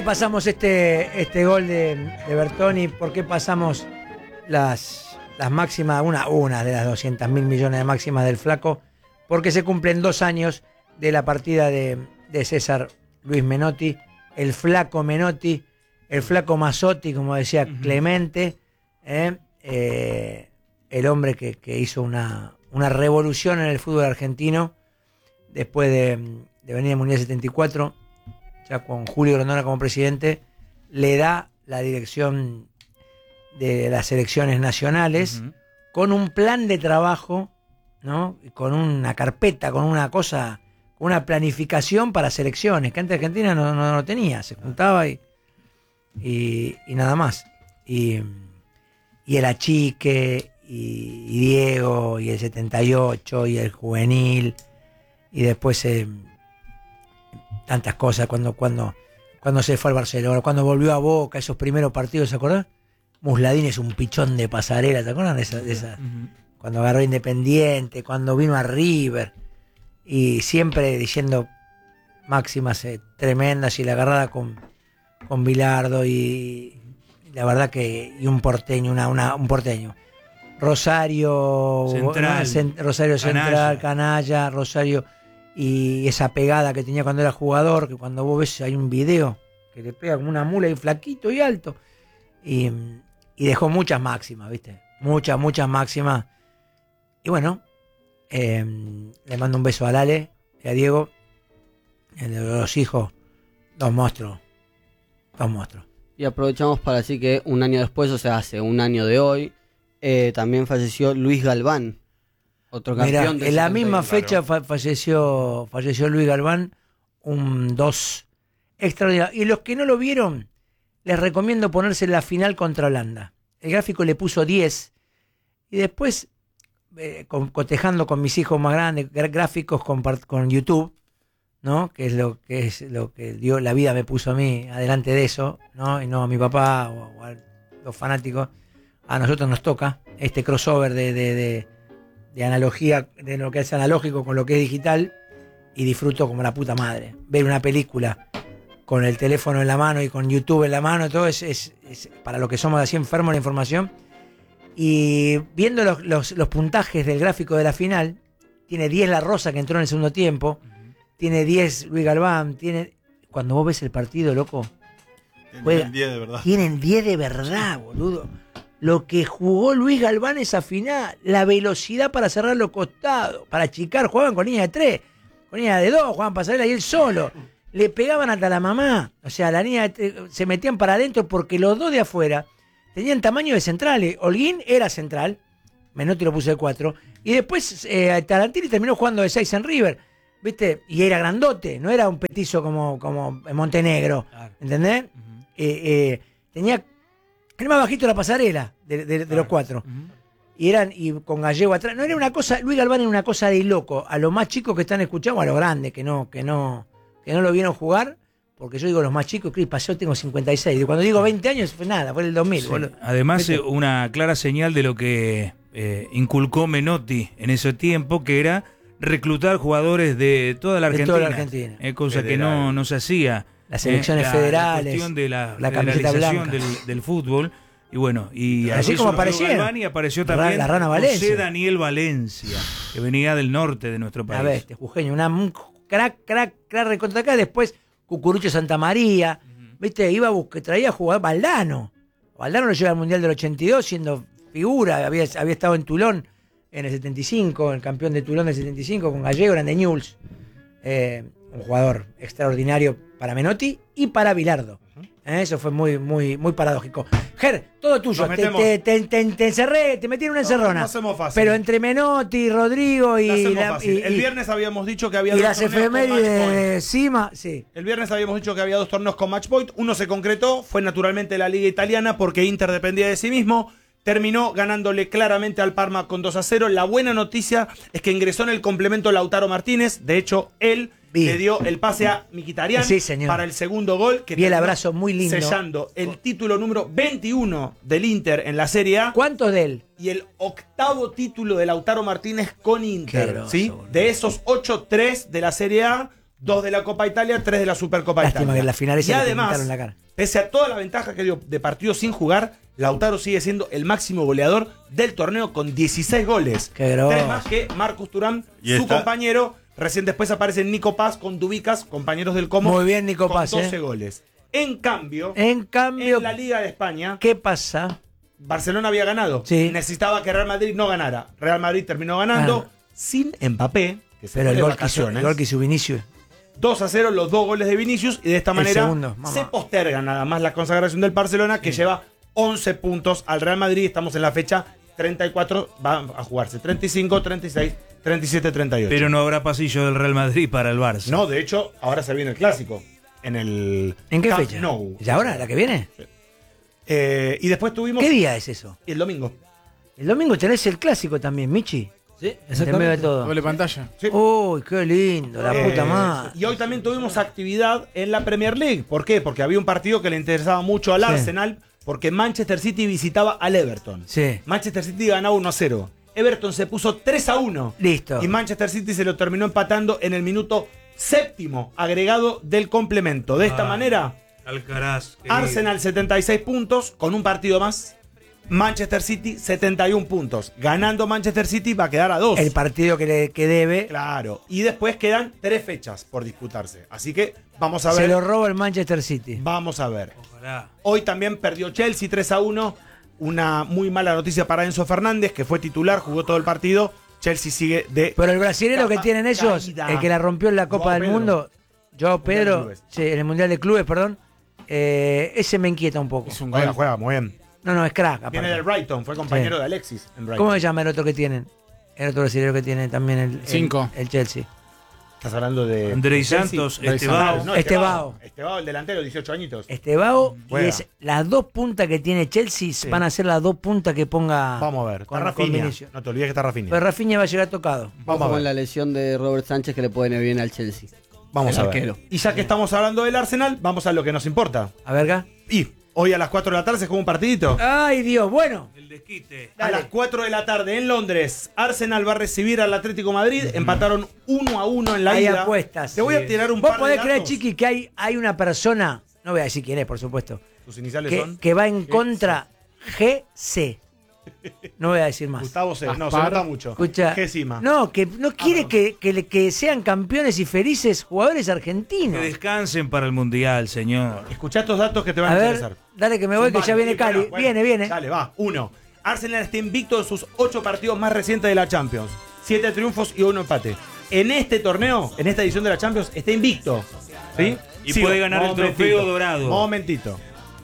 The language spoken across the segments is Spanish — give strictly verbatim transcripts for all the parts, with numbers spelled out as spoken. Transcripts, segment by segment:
qué pasamos este, este gol de, de Bertoni? ¿Por qué pasamos las, las máximas, una, una de las doscientos mil millones de máximas del Flaco? Porque se cumplen dos años de la partida de, de César Luis Menotti, el Flaco Menotti, el Flaco Mazzotti, como decía uh-huh. Clemente, ¿eh? Eh, el hombre que, que hizo una, una revolución en el fútbol argentino después de, de venir al Mundial setenta y cuatro, ya con Julio Grondona como presidente, le da la dirección de las selecciones nacionales uh-huh. con un plan de trabajo, ¿no? Con una carpeta, con una cosa, con una planificación para selecciones, que antes Argentina no, no, no tenía, se juntaba y, y, y nada más. Y, y el Achique, y, y Diego, y el setenta y ocho, y el juvenil, y después eh, tantas cosas, cuando, cuando, cuando se fue al Barcelona, cuando volvió a Boca, esos primeros partidos, ¿se acuerdan? Musladín es un pichón de pasarela, ¿te acuerdan de esa? De esa? Uh-huh. Cuando agarró Independiente, cuando vino a River, y siempre diciendo máximas eh, tremendas, y la agarrada con, con Bilardo, y la verdad que, y un porteño, una, una, un porteño. Rosario Central, una, cent, Rosario Central, Canalla. Canalla, Rosario, y esa pegada que tenía cuando era jugador, que cuando vos ves hay un video que le pega como una mula y flaquito y alto, y, y dejó muchas máximas, ¿viste? Muchas, muchas máximas. Y bueno, eh, le mando un beso a Lale y a Diego, el de los hijos, dos monstruos, dos monstruos. Y aprovechamos para decir que un año después, o sea, hace un año de hoy, eh, también falleció Luis Galván, otro campeón. Mirá, en la misma fecha fa- falleció, falleció Luis Galván, un dos extraordinario. Y los que no lo vieron, les recomiendo ponerse en la final contra Holanda. El gráfico le puso diez, y después, eh, con, cotejando con mis hijos más grandes, gráficos con, con YouTube, ¿no? Que es lo que es lo que dio la vida me puso a mí adelante de eso, ¿no? Y no a mi papá o, o a los fanáticos. A nosotros nos toca este crossover de, de, de, de analogía, de lo que es analógico con lo que es digital, y disfruto como la puta madre. Ver una película con el teléfono en la mano y con YouTube en la mano, todo es, es, es para lo que somos así enfermos de la información. Y viendo los, los, los puntajes del gráfico de la final, tiene diez La Rosa, que entró en el segundo tiempo, tiene diez Luis Galván, tiene... Cuando vos ves el partido, loco, tienen diez de verdad. Tienen diez de verdad, boludo. Lo que jugó Luis Galván esa final, la velocidad para cerrar los costados, para achicar, jugaban con línea de tres, con línea de dos, jugaban pasarela y él solo. Le pegaban hasta la mamá, o sea, la línea de tres, se metían para adentro porque los dos de afuera tenían tamaño de centrales. Holguín era central, Menotti lo puso de cuatro, y después eh, Tarantini terminó jugando de seis en River, ¿viste? Y era grandote, no era un petizo como, como en Montenegro, claro. ¿Entendés? Uh-huh. eh, eh, tenía, era más bajito la pasarela de, de, de claro. los cuatro. Uh-huh. Y eran, y con Gallego atrás, no era una cosa, Luis Galván era una cosa de loco, a los más chicos que están escuchando, a los grandes que no, que no, que no lo vieron jugar. Porque yo digo los más chicos, Cris, yo tengo cincuenta y seis. Y cuando digo veinte años, fue nada, fue el dos mil. Sí. Además, eh, una clara señal de lo que eh, inculcó Menotti en ese tiempo, que era reclutar jugadores de toda la Argentina. De toda la Argentina. Eh, cosa Federal. que no, no se hacía. Las selecciones eh, la, federales. La cuestión de la, la camiseta blanca. Del, del fútbol. Y bueno, y así como aparecieron. Y apareció también la Rana Valencia. José Daniel Valencia, que venía del norte de nuestro país. A ver, este jujeño, una, un crack, crack, crack recontra acá. Después Cucurucho Santa María, uh-huh. ¿Viste? Iba a buscar, traía a jugar Valdano. Valdano lo lleva al Mundial del ochenta y dos siendo figura, había, había estado en Toulon en el setenta y cinco, el campeón de Toulon del setenta y cinco con Gallego, eran de Newell's. Eh, un jugador extraordinario para Menotti y para Bilardo. Uh-huh. Eh, eso fue muy, muy, muy paradójico. Ger, todo tuyo. Te, te, te, te, te encerré, te metí en una encerrona. No, no hacemos fácil. Pero entre Menotti, Rodrigo y, la, y, y el viernes habíamos dicho que había y dos las efemérides de Cima, sí. El viernes habíamos dicho que había dos torneos con match point. Uno se concretó, fue naturalmente la Liga Italiana porque Inter dependía de sí mismo. Terminó ganándole claramente al Parma con dos a cero. La buena noticia es que ingresó en el complemento Lautaro Martínez. De hecho, él Bien. le dio el pase a Mkhitaryan sí, para el segundo gol. Que vi el abrazo muy lindo. Sellando el título número veintiuno del Inter en la Serie A. ¿Cuántos de él? Y el octavo título de Lautaro Martínez con Inter. ¿Sí? De esos ocho, tres de la Serie A, dos de la Copa Italia, tres de la Supercopa Lástima Italia. que en la final y además, la cara. pese a toda la ventaja que dio de partidos sin jugar, Lautaro sigue siendo el máximo goleador del torneo con dieciséis goles. Qué grosso. Tres más que Marcus Thuram, su está? compañero. Recién después aparece Nico Paz con Dubicas, compañeros del Como. Muy bien, Nico con Paz, doce eh. goles. En cambio, En cambio, en la Liga de España, ¿qué pasa? Barcelona había ganado. Sí. Necesitaba que Real Madrid no ganara. Real Madrid terminó ganando Ah. sin Mbappé, que se Pero fue el de gol, que hizo, vacaciones. el gol que hizo Vinicius. dos a cero los dos goles de Vinicius y de esta manera segundo, mamá. se posterga nada más la consagración del Barcelona, que lleva once puntos al Real Madrid. Estamos en la fecha treinta y cuatro, va a jugarse treinta y cinco, treinta y seis, treinta y siete, treinta y ocho. Pero no habrá pasillo del Real Madrid para el Barça. No, de hecho, ahora se viene el clásico. En el ¿En qué Camp fecha? Nou. ¿Y ahora, la que viene? Eh, y después tuvimos ¿Qué día es eso? el domingo. El domingo tenés el clásico también, Michi. Sí, En medio de todo. Doble pantalla. Sí. Uy, qué lindo, la Eh, puta madre. Y hoy también tuvimos actividad en la Premier League. ¿Por qué? Porque había un partido que le interesaba mucho al Sí. Arsenal, porque Manchester City visitaba al Everton. Sí. Manchester City ganaba uno a cero. Everton se puso tres a uno. Listo. Y Manchester City se lo terminó empatando en el minuto séptimo agregado del complemento. De esta Ay, manera, Alcaraz. querido. Arsenal setenta y seis puntos con un partido más. Manchester City setenta y uno puntos. Ganando Manchester City va a quedar a dos. El partido que, le, que debe Claro. Y después quedan tres fechas por disputarse. Así que vamos a se ver. lo roba el Manchester City. Vamos a ver. Ojalá. Hoy también perdió Chelsea tres a uno. Una muy mala noticia para Enzo Fernández, que fue titular, jugó todo el partido. Chelsea sigue de... Pero el brasilero que capa tienen ellos, caída. el que la rompió en la Copa Joao del Pedro. Mundo, Joao Mundial de Pedro, Clubes. sí, en el Mundial de Clubes, perdón, eh, ese me inquieta un poco. Es un Juega, gol. juega, muy bien. No, no, es crack. aparte. Viene del Brighton, fue compañero Sí. de Alexis en Brighton. ¿Cómo se llama el otro que tienen? El otro brasileño que tiene también el, el- Cinco. el Chelsea. Estás hablando de... Andrei de Chelsea. Santos, Andrei Estevao. Santos, no, Estevao. Estevao, el delantero, dieciocho añitos. Estebao, y Juega. es, las dos puntas que tiene Chelsea Sí. van a ser las dos puntas que ponga. Vamos a ver. con, Está con Rafinha. Vinicius. No te olvides que está Rafinha. Pero Rafinha va a llegar tocado. Vamos a Con ver. la lesión de Robert Sánchez que le puede venir bien al Chelsea. Vamos el a ver. arquero. Y ya que estamos hablando del Arsenal, vamos a lo que nos importa. A ver, acá. Y hoy a las cuatro de la tarde se juega un partidito. Ay, Dios, bueno. El desquite. A Dale. las cuatro de la tarde en Londres, Arsenal va a recibir al Atlético Madrid. Empataron uno a uno en la Hay ida. apuestas. Te voy a Sí. tirar un ¿Vos par de podés creer, datos. Chiqui, que hay, hay una persona, no voy a decir quién es, por supuesto, Tus iniciales que, son que va en contra G C? No voy a decir más. Gustavo C. No, se Aspar. nota mucho. Escucha, Gésima. no, que no quiere no. que, que, le- que sean campeones y felices jugadores Que argentinos. descansen para el Mundial, señor. Escuchá estos datos que te van a, A ver, interesar. dale que me voy, Son que ya varios. viene Sí, Cali. bueno, bueno. Viene, viene. Dale, va. Uno. Arsenal está invicto en sus ocho partidos más recientes de la Champions. Siete triunfos y uno empate. En este torneo, en esta edición de la Champions, está invicto. ¿Sí? Y Sigo. puede ganar el Momentito. trofeo dorado. Momentito.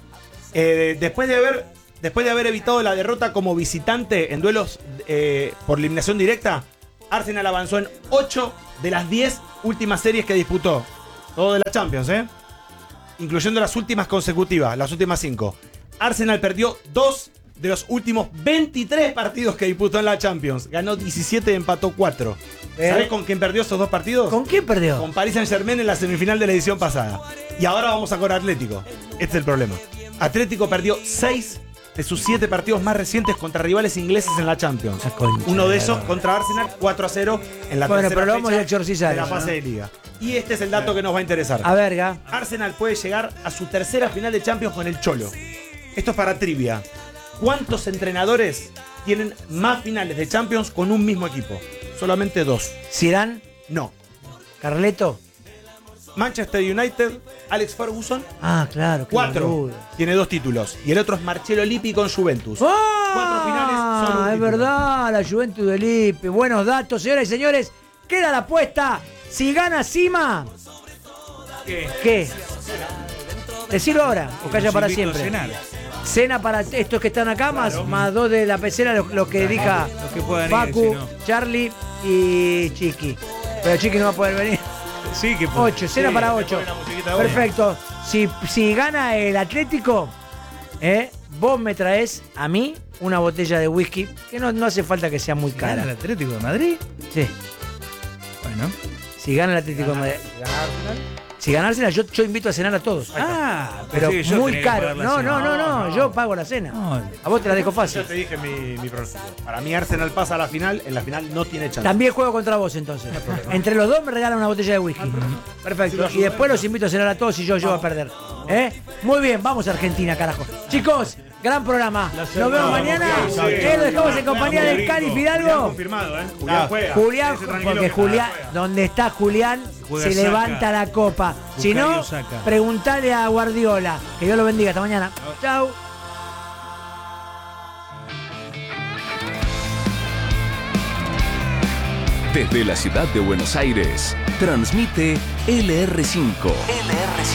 Eh, después de haber después de haber evitado la derrota como visitante en duelos eh, por eliminación directa, Arsenal avanzó en ocho de las diez últimas series que disputó. Todo de la Champions, ¿eh? Incluyendo las últimas consecutivas, las últimas cinco. Arsenal perdió dos de los últimos veintitrés partidos que disputó en la Champions. Ganó diecisiete y empató cuatro. Pero- ¿Sabés con quién perdió esos dos partidos? ¿Con quién perdió? Con Paris Saint Germain en la semifinal de la edición pasada. Y ahora vamos a con Atlético. Este es el problema. Atlético perdió seis de sus siete partidos más recientes contra rivales ingleses en la Champions. La concha Uno de de la esos lora. contra Arsenal, cuatro a cero en la Bueno, tercera pero lo vamos fecha a exorcizar de la eso, fase ¿no? de liga. Y este es el dato que nos va a interesar. A verga. Arsenal puede llegar a su tercera final de Champions con el Cholo. Esto es para trivia. ¿Cuántos entrenadores tienen más finales de Champions con un mismo equipo? Solamente dos. Zidane, No. Carleto. Manchester United, Alex Ferguson, Ah, claro. qué cuatro. boludo. Tiene dos títulos. Y el otro es Marcelo Lippi con Juventus. ¡Ah! Cuatro finales, solo un Es título. verdad, la Juventus de Lipe. Buenos datos, señoras y señores. Queda la apuesta. Si gana Sima, ¿Qué? ¿qué? Decirlo ahora o calla Los para invito a siempre. cenar. Cena para estos que están acá, más, más dos de la pecera, los, los que dedica Los que puedan ir, Facu, si no. Charlie y Chiqui. Pero Chiqui no va a poder venir. Sí, que por- Ocho, cena Sí, para me ocho. pone la musiquita de Boña. Perfecto. Si, si gana el Atlético, ¿eh? vos me traes a mí una botella de whisky, que no, no hace falta que sea muy ¿Gana el cara. Atlético de Madrid? Sí. Bueno. Si gana el Atlético de Madrid. Si ganársela, yo, yo invito a cenar a todos. Ah, pero sí, yo muy tenía que caro. pagar la No, cena. no, no, no, No, yo no. pago la cena. No. A vos te la dejo fácil. Yo te dije mi, mi pronóstico. Para mí Arsenal pasa a la final, en la final no tiene chance. También juego contra vos entonces. Entre los dos me regalan una botella de whisky. Perfecto. Y después los invito a cenar a todos y yo, yo voy a perder. ¿Eh? Muy bien, vamos a Argentina, carajo. Chicos, gran programa. Nos vemos mañana. Eh, lo dejamos en compañía de Cali Fidalgo. Confirmado, ¿eh? Julián juega. Julián, Quédese tranquilo porque que Julián, juega. donde está Julián, Juega se Saka. levanta la copa. Si no, Bucayo Saka. preguntale a Guardiola. Que Dios lo bendiga. Hasta mañana. Chau. Desde la ciudad de Buenos Aires, transmite L R cinco. L R